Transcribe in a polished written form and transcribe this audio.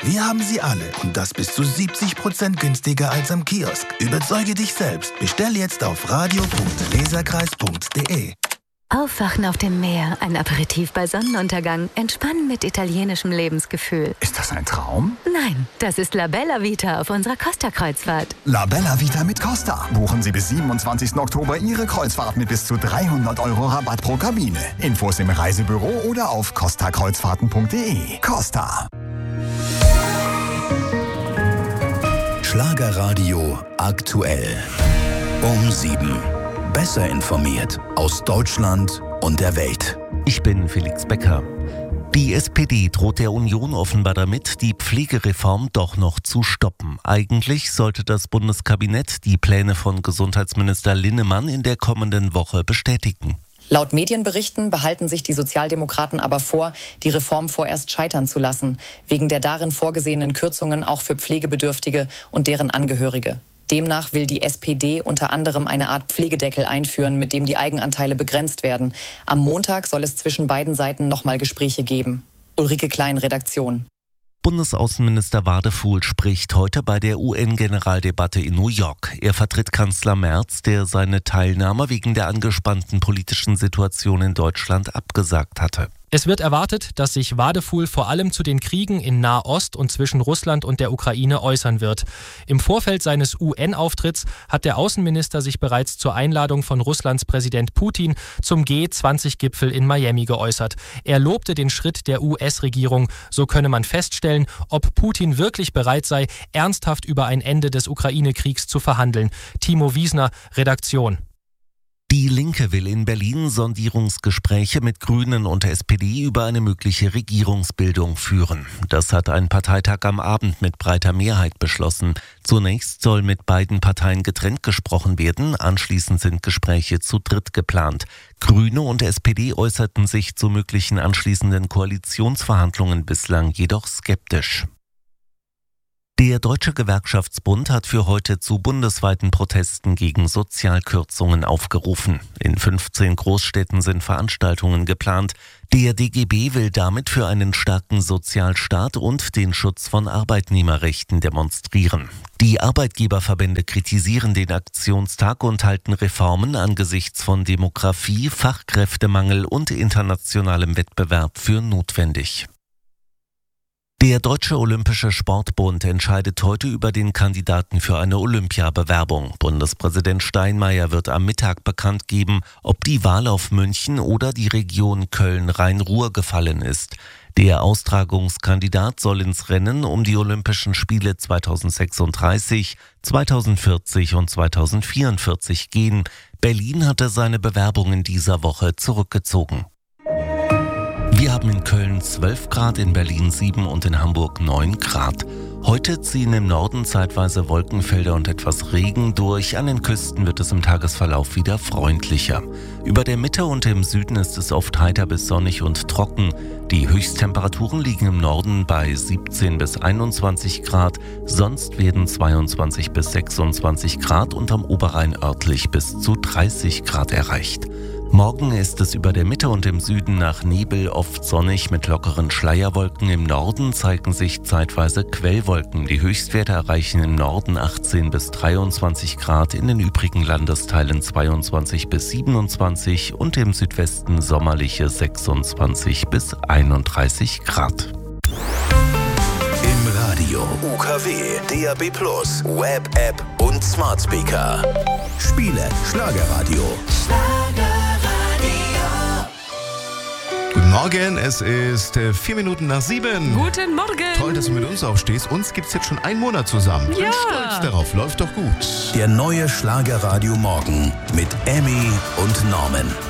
Wir haben sie alle und das bis zu 70% günstiger als am Kiosk. Überzeuge dich selbst. Bestell jetzt auf radio.leserkreis.de. Aufwachen auf dem Meer, ein Aperitif bei Sonnenuntergang, entspannen mit italienischem Lebensgefühl. Ist das ein Traum? Nein, das ist La Bella Vita auf unserer Costa-Kreuzfahrt. La Bella Vita mit Costa. Buchen Sie bis 27. Oktober Ihre Kreuzfahrt mit bis zu 300 € Rabatt pro Kabine. Infos im Reisebüro oder auf costakreuzfahrten.de. Costa. Schlagerradio aktuell. Um 7. Besser informiert aus Deutschland und der Welt. Ich bin Felix Becker. Die SPD droht der Union offenbar damit, die Pflegereform doch noch zu stoppen. Eigentlich sollte das Bundeskabinett die Pläne von Gesundheitsminister Linnemann in der kommenden Woche bestätigen. Laut Medienberichten behalten sich die Sozialdemokraten aber vor, die Reform vorerst scheitern zu lassen, wegen der darin vorgesehenen Kürzungen auch für Pflegebedürftige und deren Angehörige. Demnach will die SPD unter anderem eine Art Pflegedeckel einführen, mit dem die Eigenanteile begrenzt werden. Am Montag soll es zwischen beiden Seiten nochmal Gespräche geben. Ulrike Klein, Redaktion. Bundesaußenminister Wadefuhl spricht heute bei der UN-Generaldebatte in New York. Er vertritt Kanzler Merz, der seine Teilnahme wegen der angespannten politischen Situation in Deutschland abgesagt hatte. Es wird erwartet, dass sich Wadefuhl vor allem zu den Kriegen in Nahost und zwischen Russland und der Ukraine äußern wird. Im Vorfeld seines UN-Auftritts hat der Außenminister sich bereits zur Einladung von Russlands Präsident Putin zum G20-Gipfel in Miami geäußert. Er lobte den Schritt der US-Regierung. So könne man feststellen, ob Putin wirklich bereit sei, ernsthaft über ein Ende des Ukraine-Kriegs zu verhandeln. Timo Wiesner, Redaktion. Die Linke will in Berlin Sondierungsgespräche mit Grünen und SPD über eine mögliche Regierungsbildung führen. Das hat ein Parteitag am Abend mit breiter Mehrheit beschlossen. Zunächst soll mit beiden Parteien getrennt gesprochen werden, anschließend sind Gespräche zu dritt geplant. Grüne und SPD äußerten sich zu möglichen anschließenden Koalitionsverhandlungen bislang jedoch skeptisch. Der Deutsche Gewerkschaftsbund hat für heute zu bundesweiten Protesten gegen Sozialkürzungen aufgerufen. In 15 Großstädten sind Veranstaltungen geplant. Der DGB will damit für einen starken Sozialstaat und den Schutz von Arbeitnehmerrechten demonstrieren. Die Arbeitgeberverbände kritisieren den Aktionstag und halten Reformen angesichts von Demografie, Fachkräftemangel und internationalem Wettbewerb für notwendig. Der Deutsche Olympische Sportbund entscheidet heute über den Kandidaten für eine Olympiabewerbung. Bundespräsident Steinmeier wird am Mittag bekannt geben, ob die Wahl auf München oder die Region Köln-Rhein-Ruhr gefallen ist. Der Austragungskandidat soll ins Rennen um die Olympischen Spiele 2036, 2040 und 2044 gehen. Berlin hatte seine Bewerbung in dieser Woche zurückgezogen. Wir haben in Köln 12 Grad, in Berlin 7 und in Hamburg 9 Grad. Heute ziehen im Norden zeitweise Wolkenfelder und etwas Regen durch. An den Küsten wird es im Tagesverlauf wieder freundlicher. Über der Mitte und im Süden ist es oft heiter bis sonnig und trocken. Die Höchsttemperaturen liegen im Norden bei 17 bis 21 Grad. Sonst werden 22 bis 26 Grad und am Oberrhein örtlich bis zu 30 Grad erreicht. Morgen ist es über der Mitte und im Süden nach Nebel oft sonnig mit lockeren Schleierwolken. Im Norden zeigen sich zeitweise Quellwolken. Die Höchstwerte erreichen im Norden 18 bis 23 Grad, in den übrigen Landesteilen 22 bis 27 und im Südwesten sommerliche 26 bis 31 Grad. Im Radio, UKW, DAB+, Web-App und Smart Speaker. Spiele Schlagerradio. Guten Morgen, es ist 4 Minuten nach 7. Guten Morgen. Toll, dass du mit uns aufstehst. Uns gibt's jetzt schon einen Monat zusammen. Ja. Bin stolz darauf, läuft doch gut. Der neue Schlagerradio Morgen mit Emmy und Norman.